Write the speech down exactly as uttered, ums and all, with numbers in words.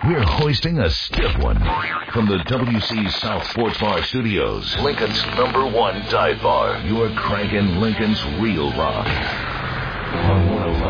We're hoisting a stiff one from the W C South Sports Bar Studios. Lincoln's number one dive bar. You're cranking Lincoln's real rock. On